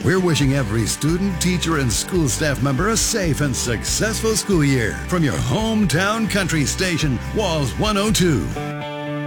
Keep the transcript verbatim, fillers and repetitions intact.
We're wishing every student, teacher, and school staff member a safe and successful school year from your hometown country station, Walls one oh two.